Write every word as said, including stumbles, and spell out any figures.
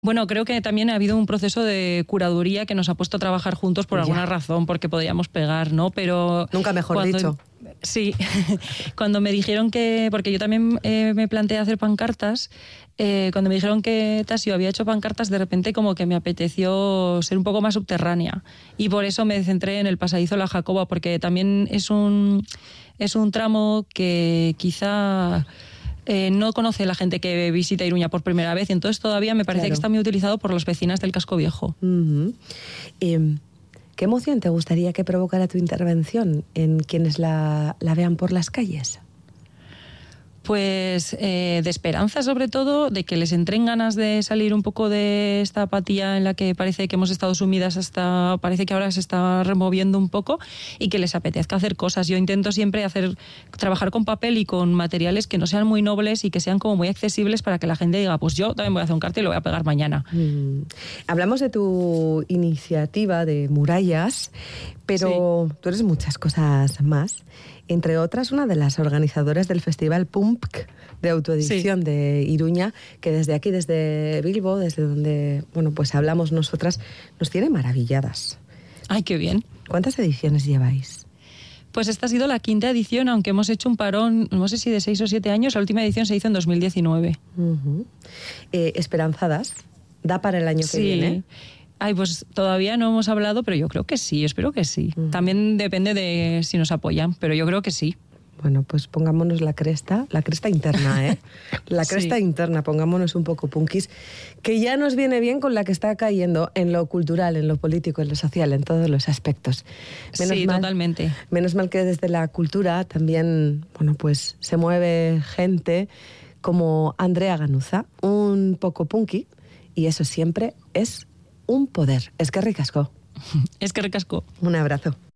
Bueno, creo que también ha habido un proceso de curaduría que nos ha puesto a trabajar juntos por Ya. alguna razón, porque podíamos pegar, ¿no? Pero Nunca mejor cuando, dicho. Sí, cuando me dijeron que, porque yo también eh, me planteé hacer pancartas, eh, cuando me dijeron que Tasio había hecho pancartas, de repente como que me apeteció ser un poco más subterránea, y por eso me centré en el pasadizo La Jacoba, porque también es un, es un tramo que quizá... Eh, no conoce la gente que visita Iruña por primera vez, y entonces todavía me parece Claro. que está muy utilizado por las vecinas del casco viejo. Uh-huh. eh, ¿Qué emoción te gustaría que provocara tu intervención en quienes la, la vean por las calles? Pues eh, de esperanza, sobre todo, de que les entren ganas de salir un poco de esta apatía en la que parece que hemos estado sumidas hasta, parece que ahora se está removiendo un poco, y que les apetezca hacer cosas. Yo intento siempre hacer, trabajar con papel y con materiales que no sean muy nobles y que sean como muy accesibles, para que la gente diga, pues yo también voy a hacer un cartel y lo voy a pegar mañana. Mm. Hablamos de tu iniciativa de murallas, pero sí, tú eres muchas cosas más. Entre otras, una de las organizadoras del Festival Pumpk de autoedición sí. de Iruña, que desde aquí, desde Bilbo, desde donde bueno, pues hablamos nosotras, nos tiene maravilladas. ¡Ay, qué bien! ¿Cuántas ediciones lleváis? Pues esta ha sido la quinta edición, aunque hemos hecho un parón, no sé si de seis o siete años. La última edición se hizo en dos mil diecinueve. Uh-huh. eh, ¿Esperanzadas? ¿Da para el año sí. que viene? Ay, pues todavía no hemos hablado, pero yo creo que sí, espero que sí. Uh-huh. También depende de si nos apoyan, pero yo creo que sí. Bueno, pues pongámonos la cresta, la cresta interna, ¿eh? La cresta sí. interna, pongámonos un poco punkis, que ya nos viene bien con la que está cayendo en lo cultural, en lo político, en lo social, en todos los aspectos. Menos sí, mal, totalmente. Menos mal que desde la cultura también, bueno, pues se mueve gente como Andrea Ganuza, un poco punky, y eso siempre es un poder. Es que ricasco. Es que ricasco. Un abrazo.